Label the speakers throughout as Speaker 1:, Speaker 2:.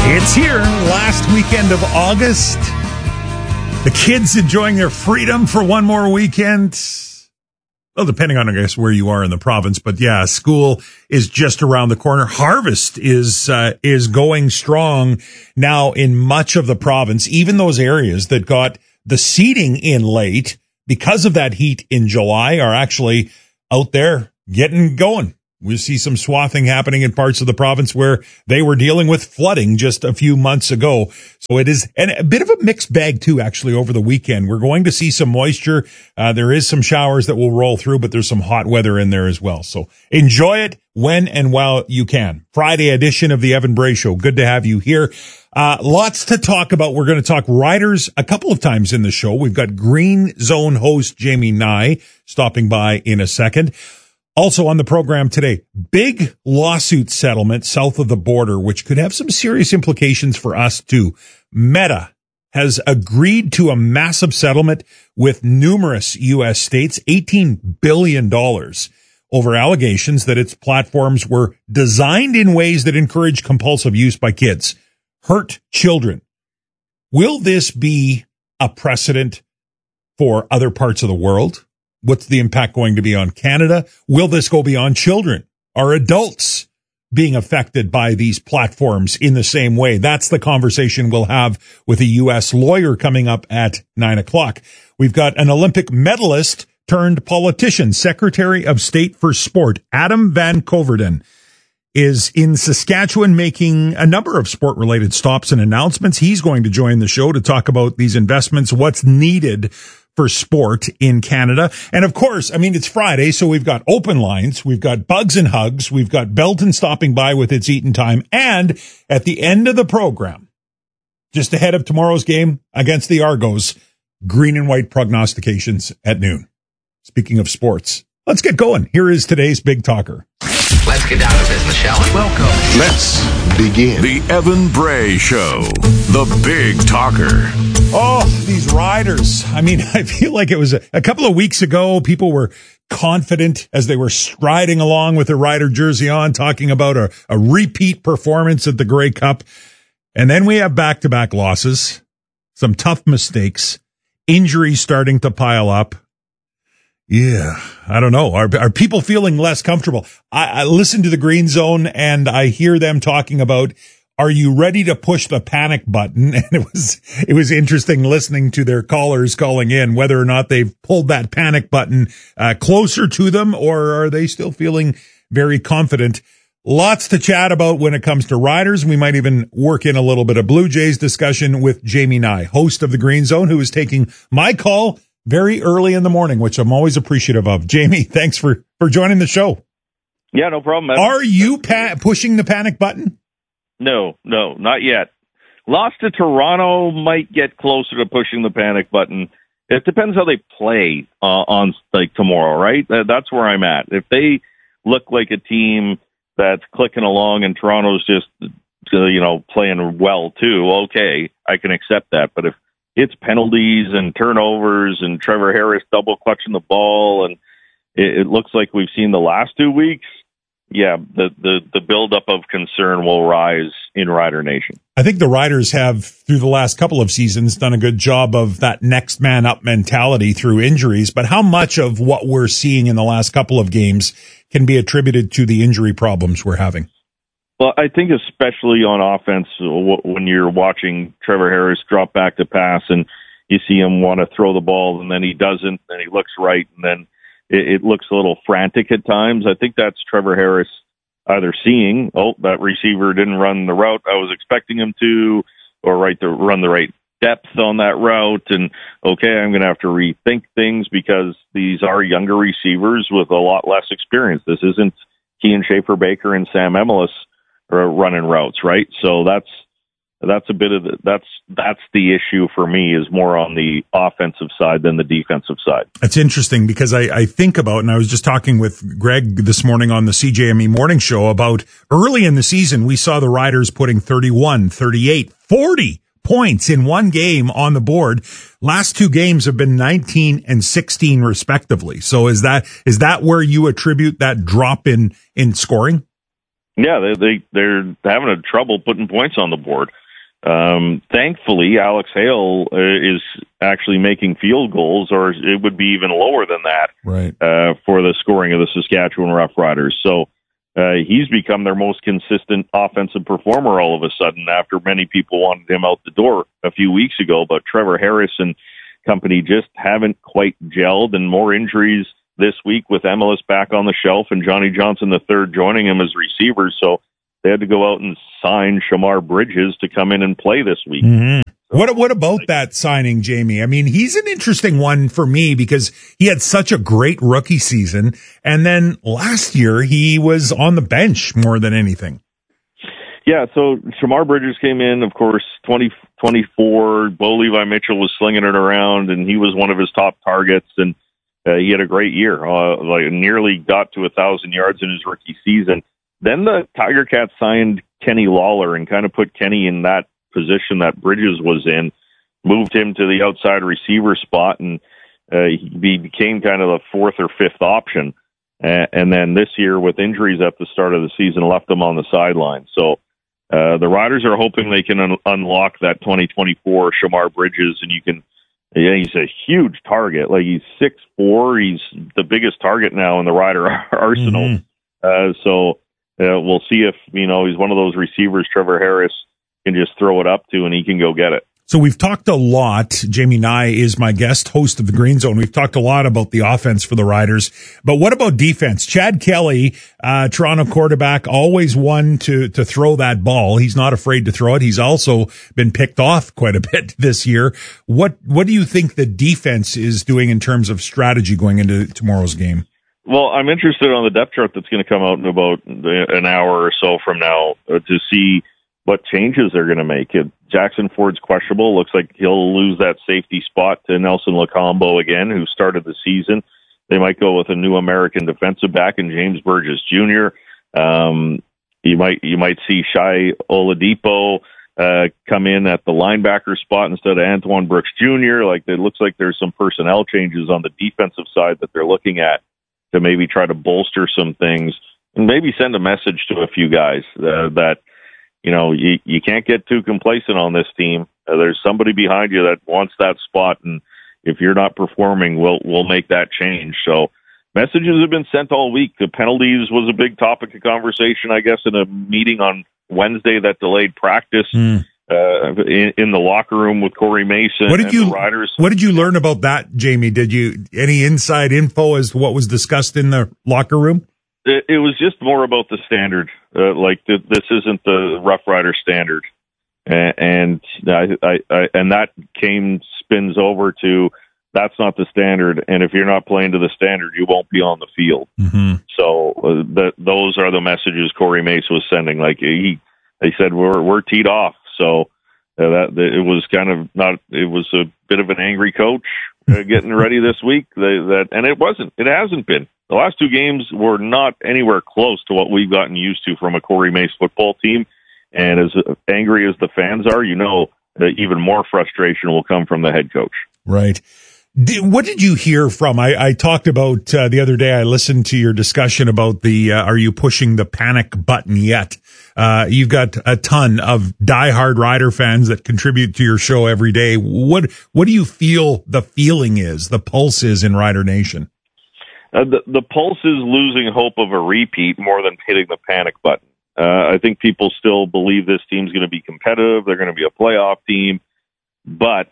Speaker 1: It's here, last weekend of August. The kids enjoying their freedom for one more weekend. Well, depending on, I guess, where you are in the province. But yeah, school is just around the corner. Harvest is going strong now in much of the province. Even those areas that got the seeding in late because of that heat in July are actually out there getting going. We see some swathing happening in parts of the province where they were dealing with flooding just a few months ago. So it is and a bit of a mixed bag, too, actually, over the weekend. We're going to see some moisture. There is some showers that will roll through, but there's some hot weather in there as well. So enjoy it when and while you can. Friday edition of the Evan Bray Show. Good to have you here. Lots to talk about. We're going to talk Riders a couple of times in the show. We've got Green Zone host Jamie Nye stopping by in a second. Also on the program today, big lawsuit settlement south of the border, which could have some serious implications for us too. Meta has agreed to a massive settlement with numerous U.S. states, $18 billion, over allegations that its platforms were designed in ways that encourage compulsive use by kids, hurt children. Will this be a precedent for other parts of the world? What's the impact going to be on Canada? Will this go beyond children? Are adults being affected by these platforms in the same way? That's the conversation we'll have with a U.S. lawyer coming up at 9:00. We've got an Olympic medalist turned politician, Secretary of State for Sport, Adam Van Koverden, is in Saskatchewan making a number of sport-related stops and announcements. He's going to join the show to talk about these investments, what's needed for sport in Canada. And of course, I mean, it's Friday, so we've got open lines, we've got Bugs and Hugs, we've got Belton stopping by with It's Eaton Time, and at the end of the program, just ahead of tomorrow's game against the Argos, green and white prognostications at noon. Speaking of sports, let's get going. Here is today's Big Talker.
Speaker 2: Let's get down to business, shall we?
Speaker 3: Welcome. Let's begin.
Speaker 4: The Evan Bray Show, the Big Talker.
Speaker 1: Oh, these Riders. I mean, I feel like it was a couple of weeks ago, people were confident as they were striding along with their Rider jersey on, talking about a repeat performance at the Grey Cup. And then we have back-to-back losses, some tough mistakes, injuries starting to pile up. Yeah, I don't know. Are people feeling less comfortable? I listen to the Green Zone and I hear them talking about, are you ready to push the panic button? And it was interesting listening to their callers calling in, whether or not they've pulled that panic button closer to them, or are they still feeling very confident? Lots to chat about when it comes to Riders. We might even work in a little bit of Blue Jays discussion with Jamie Nye, host of the Green Zone, who is taking my call very early in the morning, which I'm always appreciative of. Jamie, thanks for joining the show.
Speaker 5: Yeah, no problem, man.
Speaker 1: Are you pushing the panic button?
Speaker 5: No, not yet. Loss to Toronto might get closer to pushing the panic button. It depends how they play on tomorrow, right? That's where I'm at. If they look like a team that's clicking along and Toronto's just playing well too, okay, I can accept that. But if it's penalties and turnovers and Trevor Harris double clutching the ball, and it looks like we've seen the last 2 weeks, yeah, the buildup of concern will rise in Rider Nation.
Speaker 1: I think the Riders have, through the last couple of seasons, done a good job of that next man up mentality through injuries. But how much of what we're seeing in the last couple of games can be attributed to the injury problems we're having?
Speaker 5: Well, I think especially on offense, when you're watching Trevor Harris drop back to pass and you see him want to throw the ball and then he doesn't, and he looks right, and then it looks a little frantic at times. I think that's Trevor Harris either seeing, that receiver didn't run the route I was expecting him to, or run the right depth on that route, and okay, I'm going to have to rethink things because these are younger receivers with a lot less experience. This isn't Kean Schaefer-Baker and Sam Emelis running routes, right? So that's a bit of that's the issue for me, is more on the offensive side than the defensive side.
Speaker 1: It's interesting because I think about, and I was just talking with Greg this morning on the CJME morning show about early in the season, we saw the Riders putting 31, 38, 40 points in one game on the board. Last two games have been 19 and 16 respectively. So is that where you attribute that drop in scoring?
Speaker 5: Yeah, they're having a trouble putting points on the board. Thankfully, Alex Hale is actually making field goals, or it would be even lower than that,
Speaker 1: right?
Speaker 5: For the scoring of the Saskatchewan Roughriders. So he's become their most consistent offensive performer all of a sudden after many people wanted him out the door a few weeks ago. But Trevor Harris and company just haven't quite gelled, and more injuries this week with MLS back on the shelf and Johnny Johnson III joining him as receivers. So they had to go out and sign Shamar Bridges to come in and play this week.
Speaker 1: Mm-hmm. What about that signing, Jamie? I mean, he's an interesting one for me because he had such a great rookie season, and then last year he was on the bench more than anything.
Speaker 5: Yeah, so Shamar Bridges came in, of course, 2024. Bo Levi Mitchell was slinging it around, and he was one of his top targets, and he had a great year, nearly got to 1,000 yards in his rookie season. Then the Tiger Cats signed Kenny Lawler and kind of put Kenny in that position that Bridges was in, moved him to the outside receiver spot, and he became kind of the fourth or fifth option. And then this year, with injuries at the start of the season, left him on the sideline. So the Riders are hoping they can unlock that 2024 Shamar Bridges, and you can. Yeah, he's a huge target. Like, he's 6'4". He's the biggest target now in the Rider arsenal. Mm-hmm. So we'll see if, he's one of those receivers Trevor Harris can just throw it up to and he can go get it.
Speaker 1: So we've talked a lot. Jamie Nye is my guest, host of the Green Zone. We've talked a lot about the offense for the Riders, but what about defense? Chad Kelly, Toronto quarterback, always one to throw that ball. He's not afraid to throw it. He's also been picked off quite a bit this year. What do you think the defense is doing in terms of strategy going into tomorrow's game?
Speaker 5: Well, I'm interested on the depth chart that's going to come out in about an hour or so from now to see what changes they're going to make. Jackson Ford's questionable. Looks like he'll lose that safety spot to Nelson Lacombo again, who started the season. They might go with a new American defensive back in James Burgess Jr. You might see Shai Oladipo come in at the linebacker spot instead of Antoine Brooks Jr. It looks like there's some personnel changes on the defensive side that they're looking at to maybe try to bolster some things and maybe send a message to a few guys that you can't get too complacent on this team. There's somebody behind you that wants that spot, and if you're not performing, we'll make that change. So messages have been sent all week. The penalties was a big topic of conversation, I guess, in a meeting on Wednesday that delayed practice in the locker room with Corey Mason and the Riders.
Speaker 1: What did you learn about that, Jamie? Did you any inside info as to what was discussed in the locker room?
Speaker 5: It was just more about the standard. This isn't the Rough Rider standard, and that spins over to that's not the standard. And if you're not playing to the standard, you won't be on the field. Mm-hmm. So those are the messages Corey Mace was sending. They said we're teed off. So it was kind of not. It was a bit of an angry coach getting ready this week. And it wasn't. It hasn't been. The last two games were not anywhere close to what we've gotten used to from a Corey Mace football team. And as angry as the fans are, even more frustration will come from the head coach.
Speaker 1: Right. What did you hear from? I talked about the other day. I listened to your discussion about are you pushing the panic button yet? You've got a ton of diehard Rider fans that contribute to your show every day. What do you feel the feeling is, the pulse is in Rider Nation?
Speaker 5: The pulse is losing hope of a repeat more than hitting the panic button. I think people still believe this team's going to be competitive. They're going to be a playoff team. But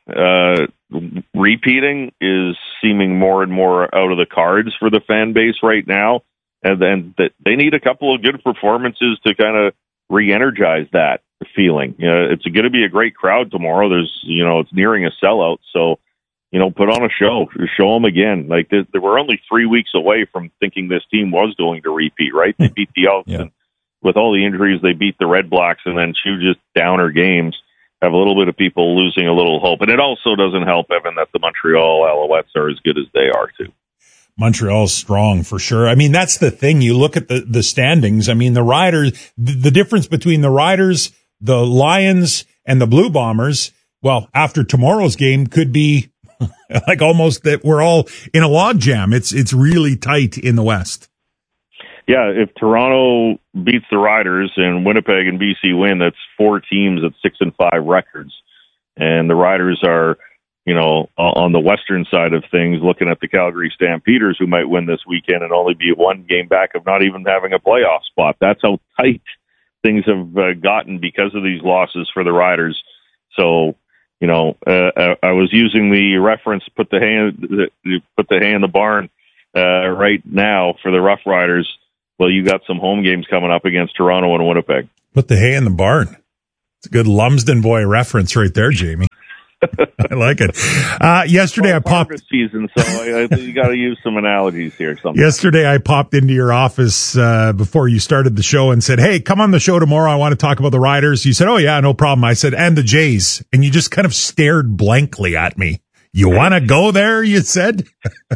Speaker 5: repeating is seeming more and more out of the cards for the fan base right now. And then they need a couple of good performances to kind of re-energize that feeling. It's going to be a great crowd tomorrow. It's nearing a sellout. So, put on a show them again. They were only 3 weeks away from thinking this team was going to repeat, right? They beat the Elks, and with all the injuries, they beat the Red Blacks, and then two just downer games have a little bit of people losing a little hope. And it also doesn't help, Evan, that the Montreal Alouettes are as good as they are, too.
Speaker 1: Montreal's strong for sure. I mean, that's the thing. You look at the standings. I mean, the Riders, the difference between the Riders, the Lions, and the Blue Bombers, well, after tomorrow's game could be almost that we're all in a logjam. It's really tight in the West.
Speaker 5: yeah, if Toronto beats the Riders and Winnipeg and BC win, that's 4 teams at 6-5 records. And the Riders are, on the western side of things, looking at the Calgary Stampeders, who might win this weekend and only be 1 game back of not even having a playoff spot. That's how tight things have gotten because of these losses for the Riders. So, I was using the reference, put the hay in the barn right now for the Rough Riders. Well, you got some home games coming up against Toronto and Winnipeg.
Speaker 1: Put the hay in the barn. It's a good Lumsden boy reference right there, Jamie. I like it. Yesterday I popped
Speaker 5: season, so you got to use some analogies here.
Speaker 1: Yesterday I popped into your office before you started the show and said, "Hey, come on the show tomorrow. I want to talk about the Riders." You said, "Oh yeah, no problem." I said, "And the Jays," and you just kind of stared blankly at me. You want to go there? You said.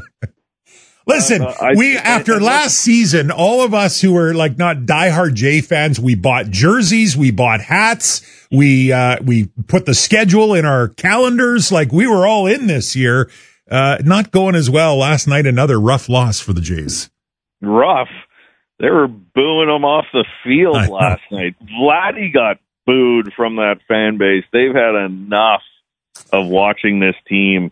Speaker 1: Listen, after last season, all of us who were like not diehard Jay fans, we bought jerseys, we bought hats, we put the schedule in our calendars, like we were all in this year. Not going as well last night. Another rough loss for the Jays.
Speaker 5: Rough. They were booing them off the field last night. Vladdy got booed from that fan base. They've had enough of watching this team,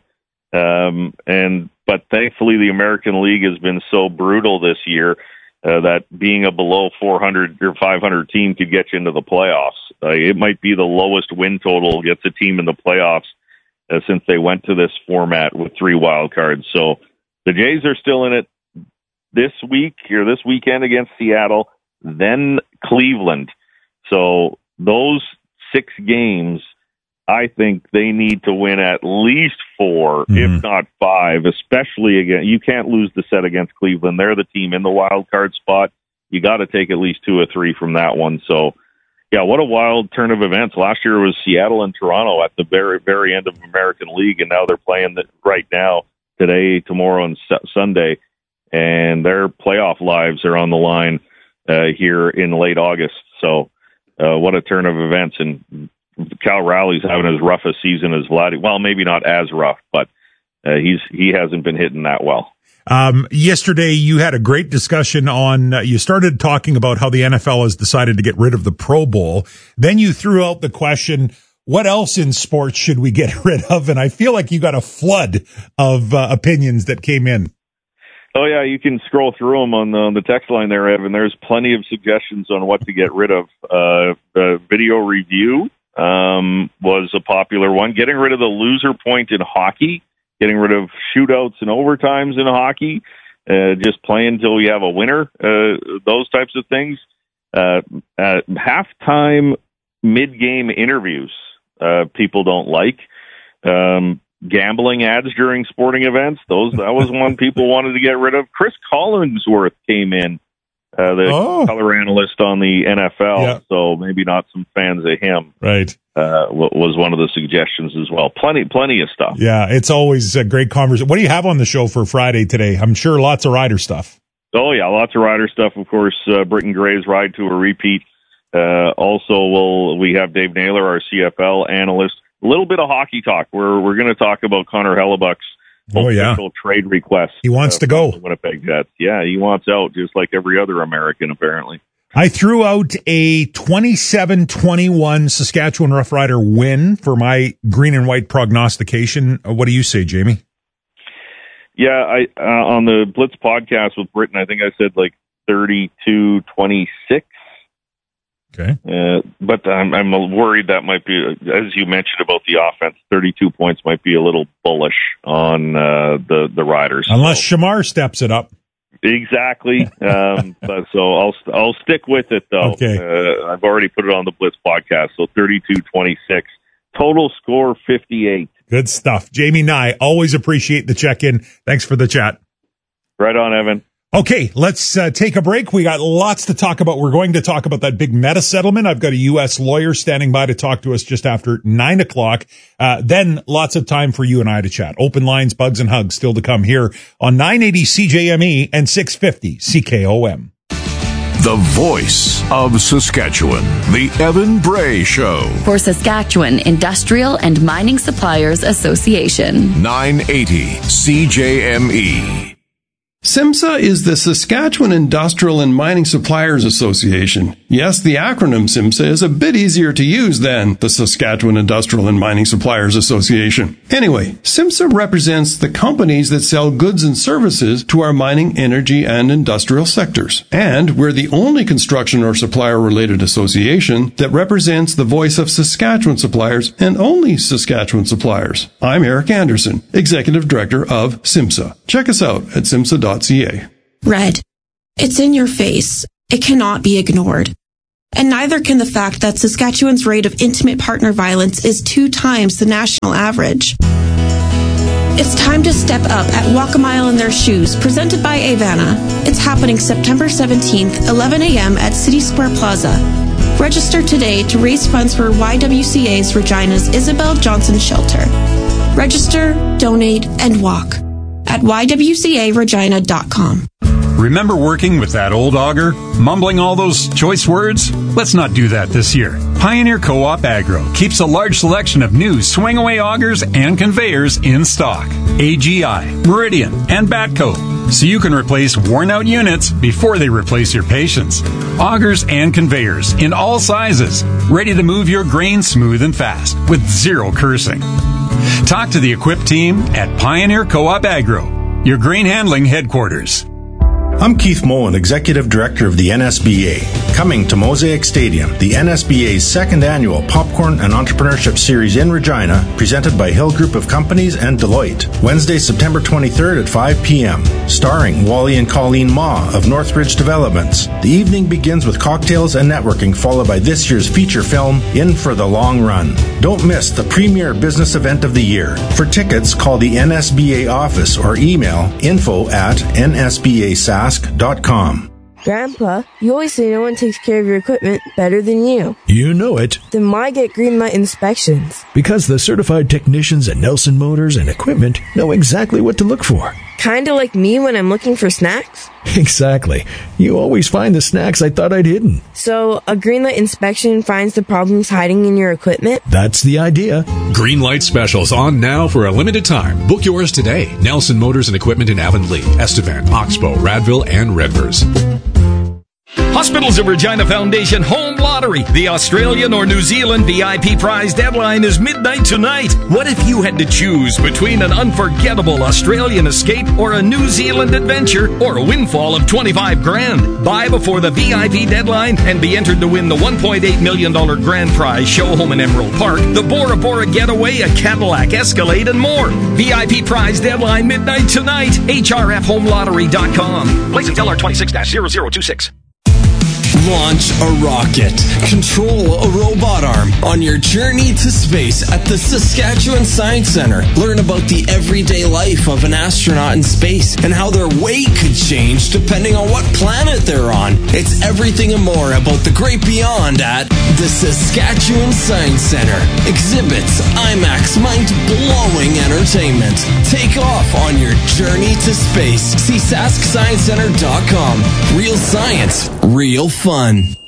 Speaker 5: But thankfully, the American League has been so brutal this year that being a below 400 or 500 team could get you into the playoffs. It might be the lowest win total gets a team in the playoffs since they went to this format with 3 wild cards. So the Jays are still in it this weekend against Seattle, then Cleveland. So those 6 games, I think they need to win at least 4, if not 5, especially again. You can't lose the set against Cleveland. They're the team in the wild card spot. You got to take at least 2 or 3 from that one. So, yeah, what a wild turn of events. Last year it was Seattle and Toronto at the very, very end of American League, and now they're playing right now, today, tomorrow, and Sunday, and their playoff lives are on the line here in late August. So, what a turn of events. And Cal Rowley's having as rough a season as Vladdy. Well, maybe not as rough, but he hasn't been hitting that well.
Speaker 1: Yesterday, you had a great discussion on, you started talking about how the NFL has decided to get rid of the Pro Bowl. Then you threw out the question, what else in sports should we get rid of? And I feel like you got a flood of opinions that came in.
Speaker 5: Oh, yeah, you can scroll through them on the text line there, Evan. There's plenty of suggestions on what to get rid of. Video review was a popular one. Getting rid of the loser point in hockey, getting rid of shootouts and overtimes in hockey, just playing until we have a winner, those types of things. Halftime, mid-game interviews, people don't like. Gambling ads during sporting events, that was one people wanted to get rid of. Chris Collinsworth came in, the color analyst on the NFL, so maybe not some fans of him.
Speaker 1: Right.
Speaker 5: Was one of the suggestions as well. Plenty of stuff.
Speaker 1: Yeah, it's always a great conversation. What do you have on the show for Friday today? I'm sure lots of Rider stuff.
Speaker 5: Oh, yeah, lots of Rider stuff. Of course, Britton Gray's ride to a repeat. Also, we have Dave Naylor, our CFL analyst. A little bit of hockey talk. We're going to talk about Connor Hellebuck's potential trade request.
Speaker 1: He wants to go.
Speaker 5: Winnipeg Jets. Yeah, he wants out just like every other American, apparently.
Speaker 1: I threw out a 27-21 Saskatchewan Rough Rider win for my green and white prognostication. What do you say, Jamie?
Speaker 5: Yeah, I on the Blitz podcast with Britton, I think I said like 32-26.
Speaker 1: Okay.
Speaker 5: But I'm worried that might be, as you mentioned about the offense, 32 points might be a little bullish on the Riders.
Speaker 1: Unless Shamar steps it up.
Speaker 5: Exactly. But so I'll stick with it, though.
Speaker 1: Okay.
Speaker 5: I've already put it on the Blitz podcast, so 32-26. Total score 58.
Speaker 1: Good stuff. Jamie Nye, always appreciate the check-in. Thanks for the chat.
Speaker 5: Right on, Evan.
Speaker 1: Okay, let's take a break. We got lots to talk about. We're going to talk about that big meta settlement. I've got a U.S. lawyer standing by to talk to us just after 9 o'clock. Then lots of time for you and I to chat. Open lines, bugs, and hugs still to come here on 980 CJME and 650 CKOM.
Speaker 4: The voice of Saskatchewan, the Evan Bray Show.
Speaker 6: For Saskatchewan Industrial and Mining Suppliers Association.
Speaker 4: 980 CJME.
Speaker 7: SIMSA is the Saskatchewan Industrial and Mining Suppliers Association. Yes, the acronym SIMSA is a bit easier to use than the Saskatchewan Industrial and Mining Suppliers Association. Anyway, SIMSA represents the companies that sell goods and services to our mining, energy, and industrial sectors. And we're the only construction or supplier-related association that represents the voice of Saskatchewan suppliers and only Saskatchewan suppliers. I'm Eric Anderson, Executive Director of SIMSA. Check us out at simsa.ca.
Speaker 8: Red. It's in your face. It cannot be ignored. And neither can the fact that Saskatchewan's rate of intimate partner violence is 2 times the national average. It's time to step up at Walk a Mile in Their Shoes, presented by Avana. It's happening September 17th, 11 a.m. at City Square Plaza. Register today to raise funds for YWCA's Regina's Isabel Johnson Shelter. Register, donate, and walk at ywcaregina.com.
Speaker 9: Remember working with that old auger? Mumbling all those choice words? Let's not do that this year. Pioneer Co-op Agro keeps a large selection of new swing-away augers and conveyors in stock. AGI, Meridian, and Batco. So you can replace worn-out units before they replace your patience. Augers and conveyors in all sizes, ready to move your grain smooth and fast with zero cursing. Talk to the equipped team at Pioneer Co-op Agro, your grain handling headquarters.
Speaker 10: I'm Keith Moen, Executive Director of the NSBA. Coming to Mosaic Stadium, the NSBA's second annual Popcorn and Entrepreneurship Series in Regina, presented by Hill Group of Companies and Deloitte. Wednesday, September 23rd at 5 p.m. Starring Wally and Colleen Ma of Northridge Developments. The evening begins with cocktails and networking, followed by this year's feature film, In for the Long Run. Don't miss the premier business event of the year. For tickets, call the NSBA office or email info@nsbasask.com.
Speaker 11: Grandpa, you always say no one takes care of your equipment better than you.
Speaker 12: You know it.
Speaker 11: Then why get Greenlight inspections?
Speaker 12: Because the certified technicians at Nelson Motors and Equipment know exactly what to look for.
Speaker 11: Kinda like me when I'm looking for snacks?
Speaker 12: Exactly. You always find the snacks I thought I'd hidden.
Speaker 11: So, a Greenlight inspection finds the problems hiding in your equipment?
Speaker 12: That's the idea.
Speaker 13: Greenlight specials on now for a limited time. Book yours today. Nelson Motors and Equipment in Avonlea, Estevan, Oxbow, Radville, and Redvers.
Speaker 14: Hospitals of Regina Foundation Home Lottery. The Australian or New Zealand VIP prize deadline is midnight tonight. What if you had to choose between an unforgettable Australian escape or a New Zealand adventure or a windfall of $25,000? Buy before the VIP deadline and be entered to win the $1.8 million grand prize show home in Emerald Park, the Bora Bora getaway, a Cadillac Escalade, and more. VIP prize deadline midnight tonight. HRFHomeLottery.com. License LR26-0026.
Speaker 15: Launch a rocket. Control a robot arm on your journey to space at the Saskatchewan Science Centre. Learn about the everyday life of an astronaut in space and how their weight could change depending on what planet they're on. It's everything and more about the great beyond at the Saskatchewan Science Centre. Exhibits, IMAX, mind-blowing entertainment. Take off on your journey to space. See SaskScienceCenter.com. Real science, real fun.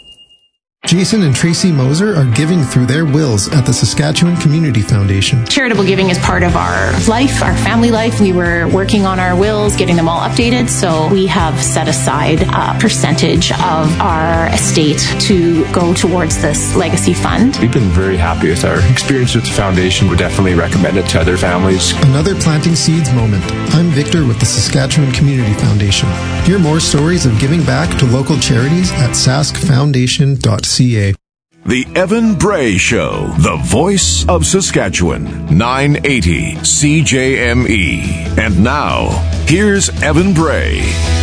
Speaker 16: Jason and Tracy Moser are giving through their wills at the Saskatchewan Community Foundation.
Speaker 17: Charitable giving is part of our life, our family life. We were working on our wills, getting them all updated, so we have set aside a percentage of our estate to go towards this legacy fund.
Speaker 18: We've been very happy with our experience with the foundation. Would definitely recommend it to other families.
Speaker 16: Another Planting Seeds moment. I'm Victor with the Saskatchewan Community Foundation. Hear more stories of giving back to local charities at saskfoundation.ca.
Speaker 4: The Evan Bray Show, the voice of Saskatchewan, 980 CJME. And now, here's Evan Bray.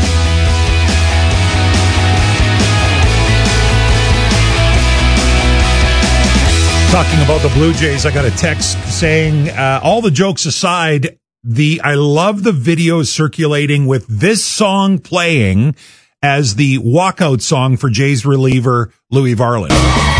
Speaker 1: Talking about the Blue Jays, I got a text saying, all the jokes aside, I love the videos circulating with this song playing as the walkout song for Jays reliever Louis Varland.